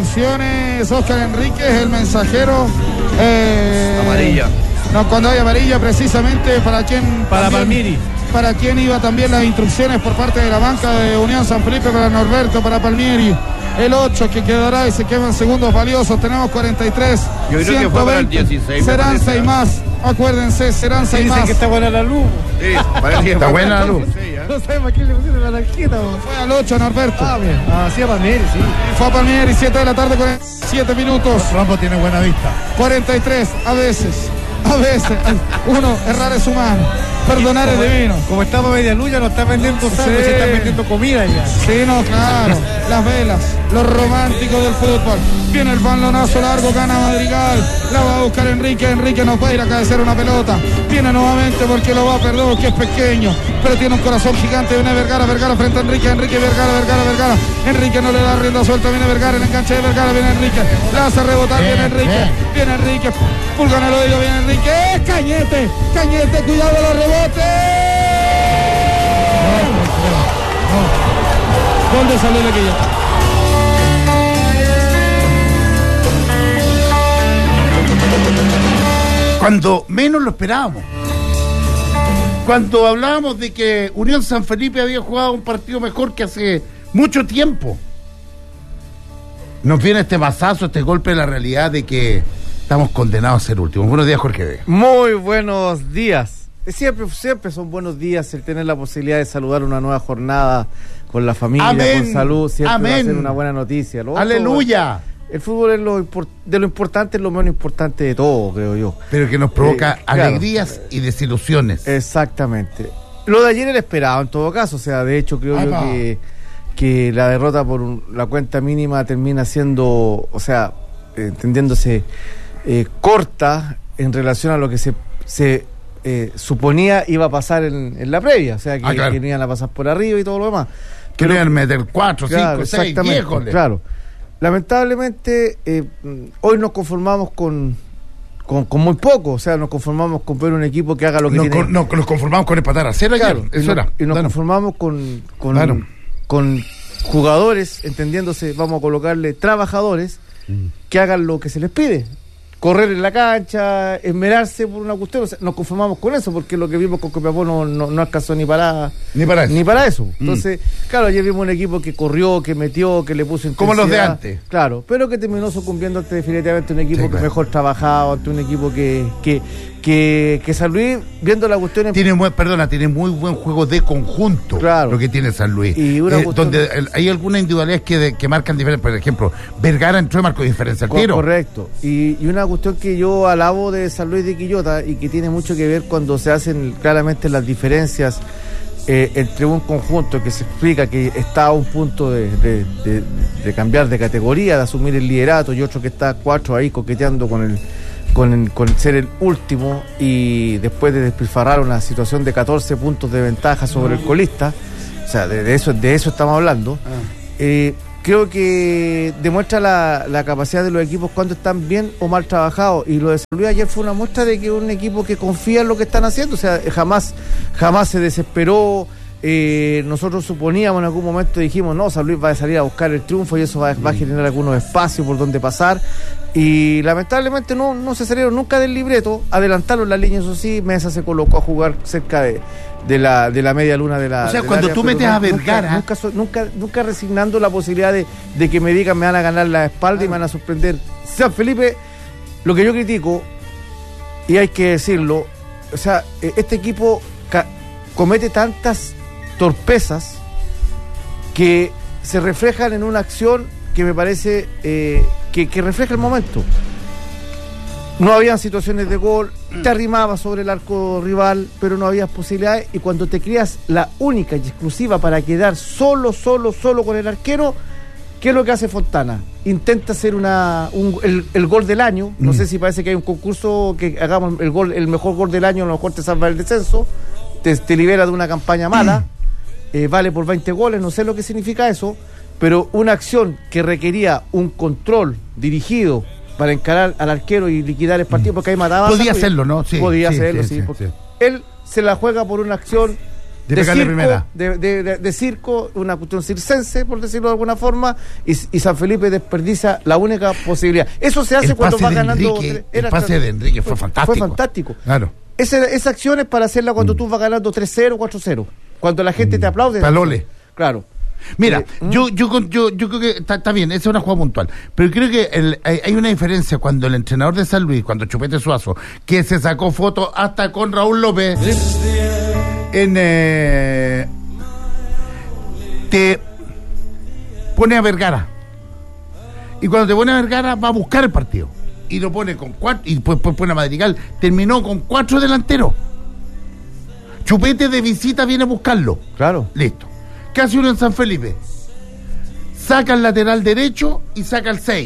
Oscar Enríquez, el mensajero. Amarilla. No, cuando hay amarilla, precisamente para quien. Para Palmieri. Para quien iba también las instrucciones por parte de la banca de Unión San Felipe, para Norberto, para Palmieri. El 8 que quedará y se quedan segundos valiosos. Tenemos 43. Yo creo 120. que fue para el 16. Serán 6 más. Acuérdense, serán 6 más. Dicen que está buena la luz. Sí, parece que Está fue buena la luz. No sabemos a quién le pusieron la tarjeta. Fue al 8, Norberto. Ah, bien. Ah, sí, a Palmieri, sí. Fue a Palmieri, 7 de la tarde, 47 minutos. Rambo tiene buena vista. 43, a veces. Uno, errar es humano. Perdonar es divino. Como estamos media luz, ya no está vendiendo sal, se están vendiendo comida ya. Sí, no, claro. Las velas, los románticos del fútbol. Viene el balonazo largo, gana Madrigal. La va a buscar Enrique. Enrique nos va a ir a cabecear una pelota. Viene nuevamente porque lo va a perder, porque es pequeño. Pero tiene un corazón gigante. Viene Vergara frente a Enrique. Vergara. Enrique no le da rienda suelta. Viene Vergara, el enganche de Vergara. Viene Enrique. La hace rebotar. Viene Enrique. Pulga en el oído. Viene Enrique. Cañete. Cuidado de los rebotes. Gol de Salud de Quilla. Cuando menos lo esperábamos. Cuando hablábamos de que Unión San Felipe había jugado un partido mejor que hace mucho tiempo, nos viene este mazazo, este golpe de la realidad de que estamos condenados a ser últimos. Buenos días, Jorge Vega. Muy buenos días. Siempre son buenos días el tener la posibilidad de saludar una nueva jornada con la familia, Amén. con salud. Siempre Amén. va a ser una buena noticia. ¡Aleluya! El fútbol es de lo importante, es lo menos importante de todo, creo yo. Pero que nos provoca claro, alegrías y desilusiones. Exactamente. Lo de ayer era esperado en todo caso. O sea, de hecho creo yo que la derrota por la cuenta mínima termina siendo, o sea, entendiéndose corta en relación a lo que se suponía iba a pasar en la previa. O sea, que iban a pasar por arriba y todo lo demás. Querían meter 4, 5, 6, 10 goles. Claro. Lamentablemente, hoy nos conformamos con muy poco. O sea, nos conformamos con ver un equipo que haga lo que tiene. Nos conformamos con empatar a 0 claro, ayer. Eso era. Y nos conformamos con jugadores, entendiéndose, vamos a colocarle trabajadores que hagan lo que se les pide. Correr en la cancha, esmerarse por una cuestión. O sea, nos conformamos con eso, porque lo que vimos con Copiapó no alcanzó ni para eso. Entonces, claro, ayer vimos un equipo que corrió, que metió, que le puso intensidad. Como los de antes. Claro, pero que terminó sucumbiendo ante definitivamente un equipo que mejor trabajado, ante un equipo que San Luis, viendo la cuestión... Tiene muy buen juego de conjunto, claro, lo que tiene San Luis. Y donde hay algunas individualidades que marcan diferencia. Por ejemplo, Vergara entró y marcó diferencia al tiro. Correcto. Y una cuestión que yo alabo de San Luis de Quillota y que tiene mucho que ver cuando se hacen claramente las diferencias entre un conjunto que se explica que está a un punto de cambiar de categoría, de asumir el liderato, y otro que está 4 ahí coqueteando con ser el último, y después de despilfarrar una situación de 14 puntos de ventaja sobre el colista. O sea, de eso estamos hablando. Creo que demuestra la capacidad de los equipos cuando están bien o mal trabajados, y lo de San Luis ayer fue una muestra de que es un equipo que confía en lo que están haciendo. O sea, jamás se desesperó. Nosotros suponíamos en algún momento, dijimos, no, San Luis va a salir a buscar el triunfo y eso va a generar algunos espacios por donde pasar, y lamentablemente no se salieron nunca del libreto. Adelantaron la línea, eso sí. Mesa se colocó a jugar cerca de la media luna de la... O sea, cuando tú metes a Vergara... Nunca resignando la posibilidad de que me digan me van a ganar la espalda y me van a sorprender. San Felipe, lo que yo critico, y hay que decirlo, o sea, este equipo comete tantas torpezas que se reflejan en una acción que me parece que refleja el momento. No habían situaciones de gol, te arrimabas sobre el arco rival, pero no había posibilidades, y cuando te creas la única y exclusiva para quedar solo con el arquero, ¿qué es lo que hace Fontana? Intenta hacer el gol del año. No sé si parece que hay un concurso que hagamos el mejor gol del año, a lo mejor te salva el descenso, te libera de una campaña mala, vale por 20 goles, no sé lo que significa eso, pero una acción que requería un control dirigido para encarar al arquero y liquidar el partido, porque ahí mataba. Podía hacerlo, ¿no? Sí, podía hacerlo, sí. Él se la juega por una acción De pegarle primera. De circo, una cuestión circense, por decirlo de alguna forma, y San Felipe desperdicia la única posibilidad. Eso se hace cuando va ganando. El pase de Enrique fue fantástico. Fue fantástico. Claro. Esa acción es para hacerla cuando tú vas ganando 3-0, 4-0. Cuando la gente te aplaude. Palole. Claro. Mira, yo creo que está bien, esa es una jugada puntual, pero creo que hay una diferencia cuando el entrenador de San Luis, cuando Chupete Suazo, que se sacó fotos hasta con Raúl López, te pone a Vergara, y cuando te pone a Vergara va a buscar el partido, y lo pone con 4, y después pone a Madrigal, terminó con 4 delanteros. Chupete de visita viene a buscarlo. Claro. Listo. ¿Qué hace uno en San Felipe? Saca el lateral derecho y saca el 6.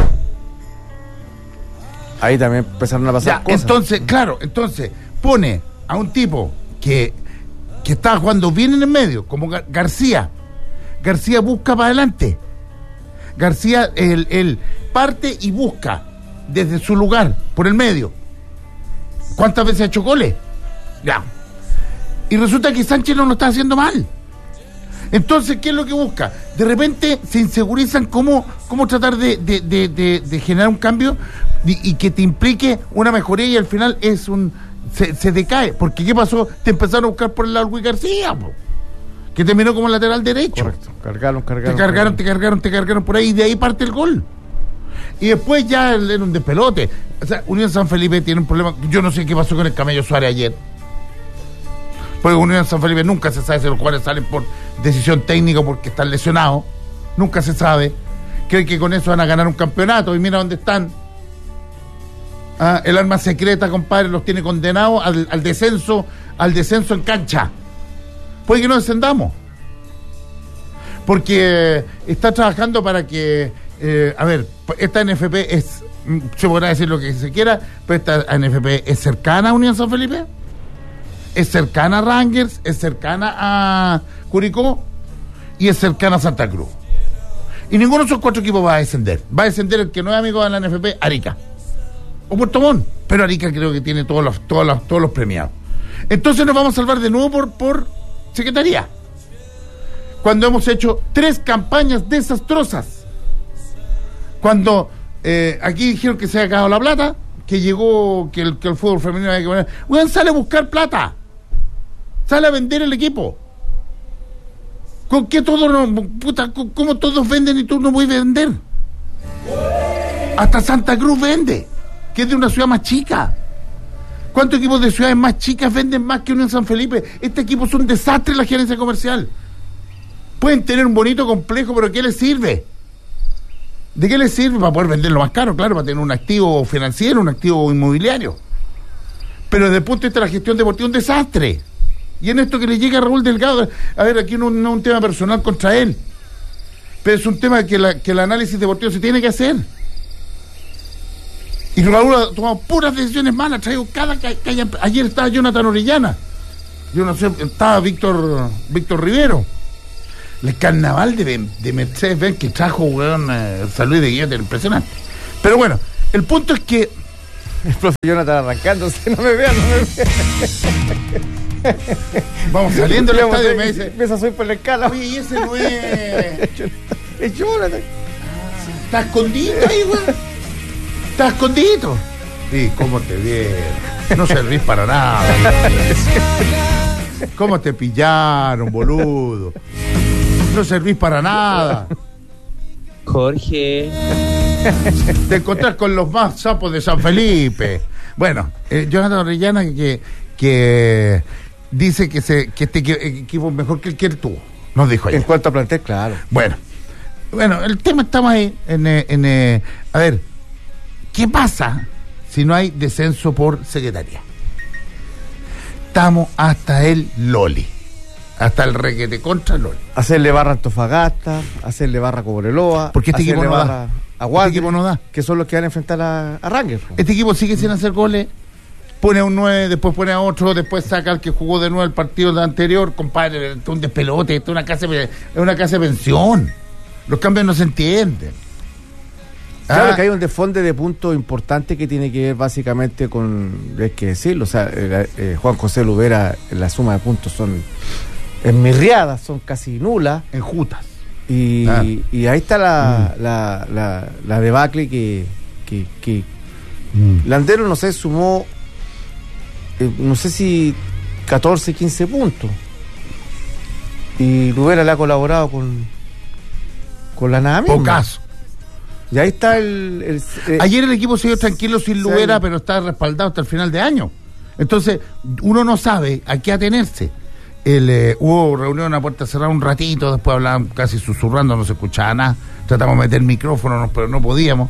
Ahí también empezaron a pasar Ya, cosas. Entonces pone a un tipo que está jugando bien en el medio, como García. García busca para adelante. García, él parte y busca desde su lugar, por el medio. ¿Cuántas veces ha hecho goles? Ya. Y resulta que Sánchez no lo está haciendo mal. Entonces, ¿qué es lo que busca? De repente se insegurizan cómo tratar de generar un cambio y que te implique una mejoría, y al final se decae. Porque ¿qué pasó? Te empezaron a buscar por el lado Luis García, que terminó como lateral derecho. Correcto. Cargaron. Te cargaron por ahí, y de ahí parte el gol. Y después ya era un despelote. O sea, Unión San Felipe tiene un problema. Yo no sé qué pasó con el Camello Suárez ayer. Porque Unión San Felipe nunca se sabe si los jugadores salen por decisión técnica o porque están lesionados. Nunca se sabe. Creen que con eso van a ganar un campeonato, y mira dónde están. El arma secreta, compadre, los tiene condenados al descenso en cancha. Puede que no descendamos. Porque está trabajando para que, esta NFP se podrá decir lo que se quiera, pero esta NFP es cercana a Unión San Felipe, es cercana a Rangers, es cercana a Curicó y es cercana a Santa Cruz. Y ninguno de esos 4 equipos va a descender. Va a descender el que no es amigo de la NFP, Arica o Puerto Montt, pero Arica creo que tiene todos los premiados. Entonces nos vamos a salvar de nuevo por secretaría, cuando hemos hecho 3 campañas desastrosas. Cuando aquí dijeron que se había acabado la plata, que llegó, que el fútbol femenino había que poner. Bueno, sale a buscar plata, sale a vender el equipo. ¿Con qué todo cómo todos venden y tú no puedes vender? Hasta Santa Cruz vende, que es de una ciudad más chica. ¿Cuántos equipos de ciudades más chicas venden más que uno en San Felipe? Este equipo es un desastre en la gerencia comercial. Pueden tener un bonito complejo, pero ¿qué les sirve? ¿De qué les sirve? Para poder venderlo más caro, claro, para tener un activo financiero, un activo inmobiliario. Pero desde el punto de vista de la gestión deportiva, un desastre. Y en esto que le llega a Raúl Delgado, a ver, aquí no es un tema personal contra él, pero es un tema que el análisis deportivo se tiene que hacer. Y Raúl ha tomado puras decisiones malas, traigo ayer estaba Jonathan Orellana, yo no sé, estaba Víctor Rivero. El carnaval de Mercedes-Benz que trajo, San Luis de Guillota, impresionante. Pero bueno, el punto es que el profe Jonathan arrancándose, no me vean. Vamos saliendo del estadio y me dice, empieza a subir por la escala. Oye, y ese no es... Es Jonathan. Está escondido ahí, güey. Está escondido. Sí, ¿cómo te vieron? No servís para nada. ¿Cómo te pillaron, boludo? No servís para nada. Jorge. Te encontrás con los más sapos de San Felipe. Bueno, Jonathan Orellana que dice que este equipo es mejor que el que él tuvo. Nos dijo ayer. En cuanto a plantel, claro. Bueno, el tema estamos ahí a ver, ¿qué pasa si no hay descenso por secretaría? Estamos hasta el Loli. Hasta el requete contra Loli. Hacerle barra a Antofagasta, hacerle barra a Cobreloa. Porque este equipo no da. Este equipo no da. Que son los que van a enfrentar a Rangers. Este equipo sigue sin hacer goles. Pone a un 9, después pone a otro, después saca al que jugó de nuevo el partido anterior. Compadre, esto es un despelote, esto es una casa de pensión. Los cambios no se entienden. Claro que hay un desfonde de puntos importante que tiene que ver básicamente con, hay que decirlo, o sea, Juan José Lubera, la suma de puntos son enmirriadas, son casi nulas. Enjutas. Y ahí está la debacle que Landero, no sé, sumó, no sé si 14, 15 puntos. Y Lubera le ha colaborado con la nada misma. Pocaso. Y ahí está Ayer el equipo se dio tranquilo sin Lubera, pero está respaldado hasta el final de año. Entonces, uno no sabe a qué atenerse. Hubo reunión a puerta cerrada un ratito, después hablaban casi susurrando, no se escuchaba nada. Tratamos de meter micrófonos, pero no podíamos.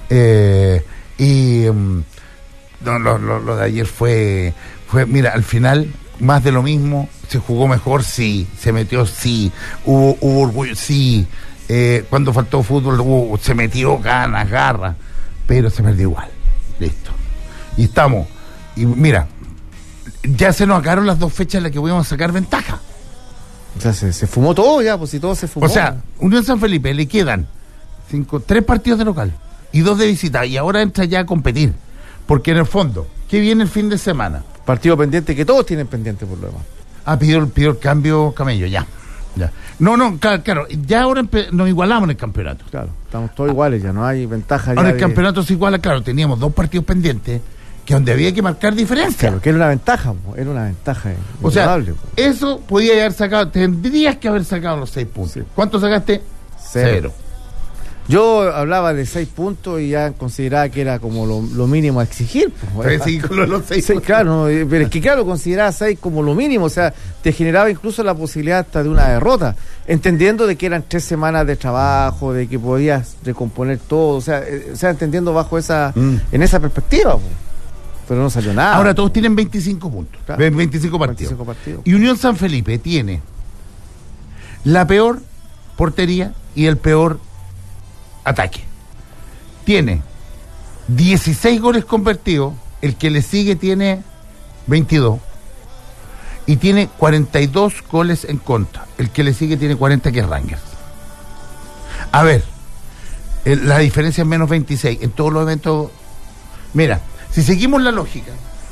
Lo de ayer fue, mira, al final, más de lo mismo. Se jugó mejor, sí. Se metió, sí. Hubo orgullo, sí. Cuando faltó fútbol, se metió ganas, garra, pero se perdió igual. Listo. Y estamos. Y mira, ya se nos acabaron las 2 fechas en las que podíamos sacar ventaja. O sea, se fumó todo ya, pues si todo se fumó. O sea, Unión San Felipe le quedan 3 partidos de local y 2 de visita, y ahora entra ya a competir. Porque en el fondo, ¿qué viene el fin de semana? Partido pendiente que todos tienen pendiente por lo demás. Pidió el cambio Camello, ya. No, claro, ya ahora nos igualamos en el campeonato. Claro, estamos todos iguales, ya no hay ventaja. Ahora el campeonato se iguala, claro, teníamos 2 partidos pendientes, que donde había que marcar diferencia. Claro, que era una ventaja, era una ventaja. O sea, eso podía haber sacado, tendrías que haber sacado los 6 puntos. Sí. ¿Cuánto sacaste? 0. Yo hablaba de 6 puntos y ya consideraba que era como lo mínimo a exigir. Pues, sí, con los 6 puntos. Claro, pero es que claro, consideraba 6 como lo mínimo, o sea, te generaba incluso la posibilidad hasta de una derrota, entendiendo de que eran 3 semanas de trabajo, de que podías recomponer todo, o sea entendiendo bajo en esa perspectiva, pero no salió nada. Ahora todos tienen 25 puntos, claro. 25 partidos. Y Unión San Felipe tiene la peor portería y el peor ataque. Tiene 16 goles convertidos, el que le sigue tiene 22 y tiene 42 goles en contra, el que le sigue tiene 40, que es Rangers. A ver, la diferencia es menos 26 en todos los eventos. Mira, si seguimos la lógica,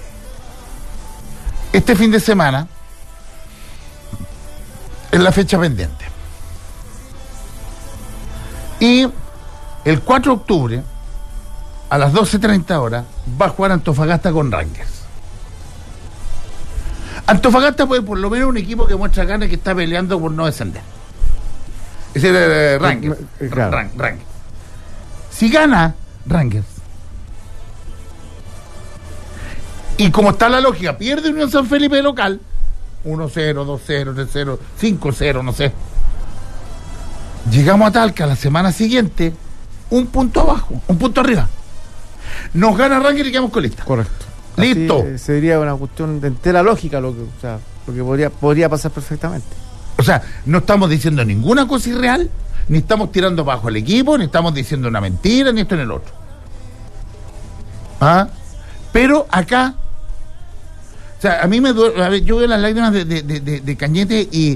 este fin de semana es la fecha pendiente y el 4 de octubre, a las 12:30 horas, va a jugar Antofagasta con Rangers. Antofagasta puede por lo menos un equipo que muestra ganas, que está peleando por no descender. Es el Rangers. Claro. Rangers. Si gana Rangers, y como está la lógica, pierde Unión San Felipe de local, 1-0, 2-0, 3-0, 5-0, no sé. Llegamos a Talca la semana siguiente, 1 punto abajo, 1 punto arriba. Nos gana Rangers y quedamos con lista. Correcto. Listo. Así, sería una cuestión de entera lógica lo que podría pasar perfectamente. O sea, no estamos diciendo ninguna cosa irreal, ni estamos tirando bajo el equipo, ni estamos diciendo una mentira, ni esto ni el otro. Pero acá, o sea, a mí me duele, a ver, yo veo las lágrimas de Cañete y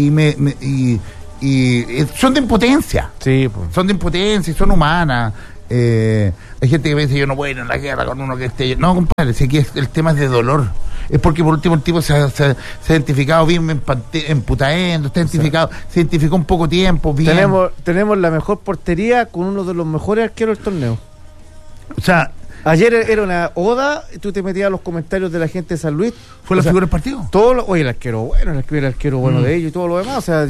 son de impotencia. Sí, pues. Son de impotencia y son humanas. Hay gente que me dice, yo no voy en la guerra con uno que esté. No, compadre, si aquí el tema es de dolor. Es porque por último el tipo se ha identificado bien en Putaendo, está identificado, se identificó un poco tiempo, bien. Tenemos la mejor portería con uno de los mejores arqueros del torneo. O sea, ayer era una oda, tú te metías a los comentarios de la gente de San Luis. ¿Fue la figura del partido? Oye, el arquero bueno de ellos y todo lo demás. O sea,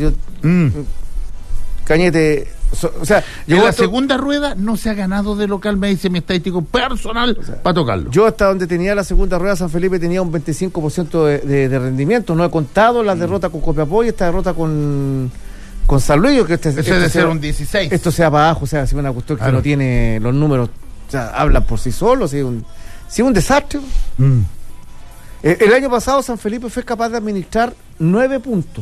Cañete, o sea, en la segunda rueda no se ha ganado de local, me dice mi estadístico personal, para tocarlo. Yo hasta donde tenía la segunda rueda, San Felipe tenía un 25% de rendimiento. No he contado las derrotas con Copiapó y esta derrota con San Luis. Que ese debe ser un 16. Esto sea para abajo, o sea, si una cuestión que no tiene los números, o sea, hablan por sí solos, si es un desastre. El año pasado San Felipe fue capaz de administrar 9 puntos.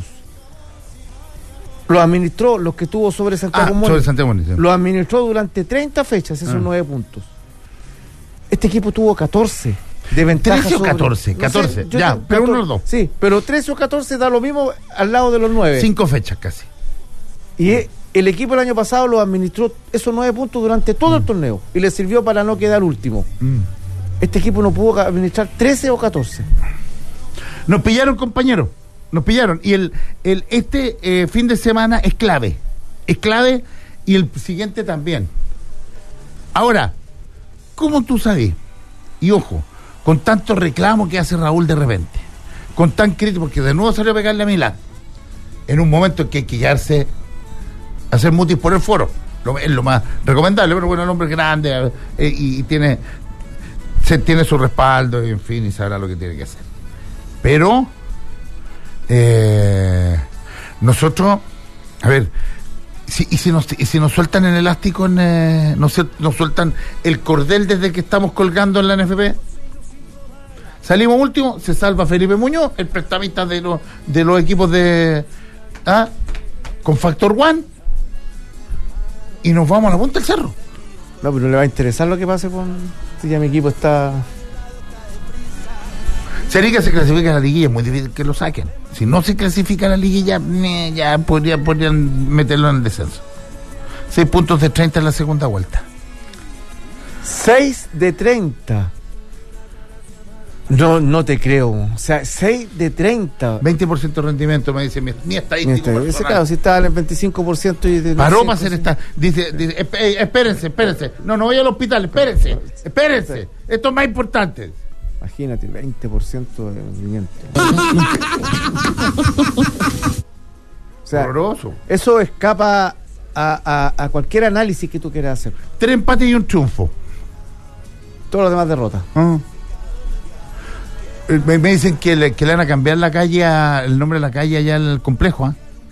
Lo administró, los que tuvo sobre Santiago Moni. Lo administró durante 30 fechas, esos 9 puntos. Este equipo tuvo 14 de ventaja. 13 o 14, no 14, sé, ya, pero 1 o 2. Sí, pero 13 o 14 da lo mismo al lado de los 9. 5 fechas casi. Y El equipo el año pasado lo administró esos 9 puntos durante todo el torneo y le sirvió para no quedar último. Este equipo no pudo administrar 13 o 14. Nos pillaron, compañeros. Nos pillaron. Y este fin de semana es clave. Es clave y el siguiente también. Ahora, ¿cómo tú sabes? Y ojo, con tanto reclamo que hace Raúl de repente, con tan crítico, porque de nuevo salió a pegarle a Milán, en un momento en que hay que quedarse, hacer mutis por el foro, es lo más recomendable, pero bueno, el hombre es grande y tiene su respaldo, y en fin, y sabrá lo que tiene que hacer. Pero nosotros, a ver, si nos sueltan el elástico, nos sueltan el cordel desde que estamos colgando en la NFP, salimos último, se salva Felipe Muñoz, el prestamista de los equipos con Factor One, y nos vamos a la punta del cerro. No, pero no le va a interesar lo que pase si ya mi equipo está... Sería que se clasifica a la liguilla, es muy difícil que lo saquen. Si no se clasifica a la liguilla, ya podrían meterlo en el descenso. 6 puntos de 30 en la segunda vuelta. 6 de 30. No te creo. O sea, 6 de 30. 20% de rendimiento, me dice mi estadístico. Ese, claro, si estaba en el 25% y paró para hacer esta. Dice, espérense. No voy al hospital, espérense. Esto es más importante. Imagínate, 20% de rendimiento. O sea, horroroso. Eso escapa a cualquier análisis que tú quieras hacer. 3 empates y un triunfo. Todos los demás derrotas. Me dicen que le van a cambiar la calle, el nombre de la calle allá al complejo.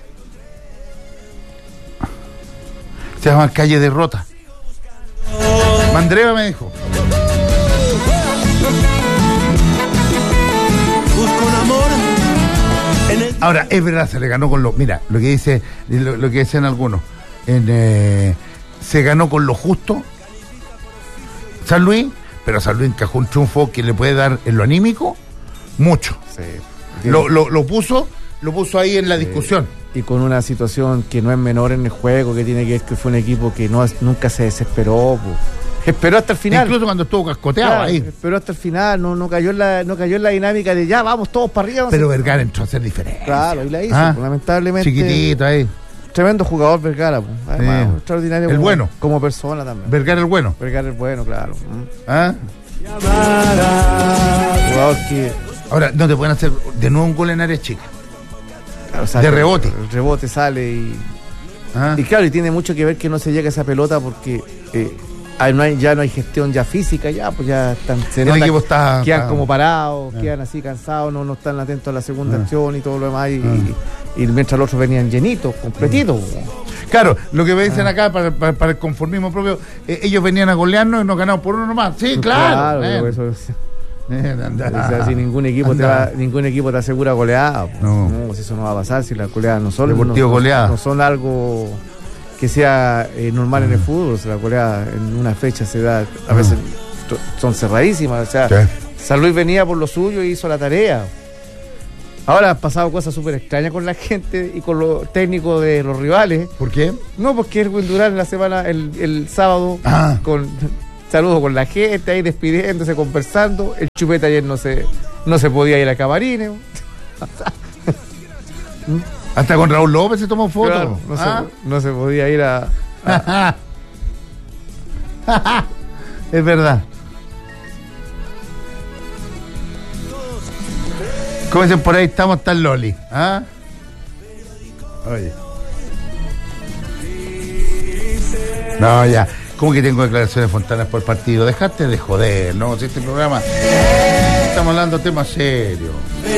Se llama Calle Derrota. Mandreva me dijo. Ahora, es verdad, se le ganó con mira, lo que decían algunos, se ganó con lo justo San Luis, pero San Luis encajó un triunfo que le puede dar en lo anímico mucho. Sí. Lo puso ahí en la discusión. Y con una situación que no es menor en el juego, que tiene que ver que fue un equipo que nunca se desesperó, esperó hasta el final. Incluso cuando estuvo cascoteado, claro, ahí. Esperó hasta el final, no cayó en la dinámica de ya, vamos todos para arriba. Pero Vergara entró a hacer diferencia. Claro, y la hizo, lamentablemente. Chiquitito ahí. Tremendo jugador Vergara, además, extraordinario. El bueno. Como persona también. Vergara el bueno. Vergara el bueno, claro. Jugador que... Ahora, no te pueden hacer de nuevo un gol en área chica. Claro, de rebote. El rebote sale y claro, y tiene mucho que ver que no se llega a esa pelota porque ya no hay gestión ya física, pues ya están, quedan como parados, quedan así cansados, no están atentos a la segunda acción y todo lo demás, y mientras los otros venían llenitos, completitos. Claro, lo que me dicen acá para el conformismo propio, ellos venían a golearnos y nos ganamos por uno nomás. Sí, claro. Eso o sea, si ningún equipo te asegura goleada, si eso no va a pasar, si las goleadas no son algo que sea normal en el fútbol. O sea, la goleada en una fecha se da, a veces son cerradísimas. O sea, San Luis venía por lo suyo y hizo la tarea. Ahora han pasado cosas súper extrañas con la gente y con los técnicos de los rivales. ¿Por qué? No, porque Erwin Durán en la semana, el sábado, saludos con la gente ahí despidiéndose, conversando. El Chupete ayer no se podía ir a camarines. Hasta con Raúl López se tomó fotos. Claro, no se podía ir a... Es verdad. Como dicen por ahí, estamos tan loli. Oye. No, ya. ¿Cómo que tengo declaraciones Fontanas por partido? Dejate de joder, ¿no? Si este programa estamos hablando de temas serios.